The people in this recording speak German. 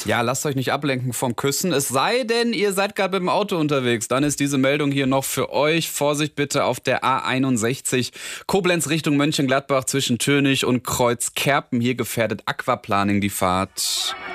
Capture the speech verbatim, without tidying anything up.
Ja, lasst euch nicht ablenken vom Küssen. Es sei denn, ihr seid gerade mit dem Auto unterwegs. Dann ist diese Meldung hier noch für euch. Vorsicht bitte auf der A einundsechzig. Koblenz Richtung Mönchengladbach zwischen Türnich und Kreuzkerpen. Hier gefährdet Aquaplaning die Fahrt.